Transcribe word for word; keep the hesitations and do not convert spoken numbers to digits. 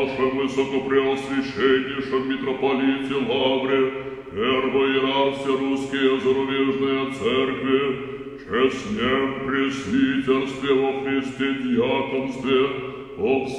нашем высокопреосвященнейшем митрополите Лавре, первой иерархии русские зарубежные церкви, честнем пресвитерстве во Христе дьяконстве, об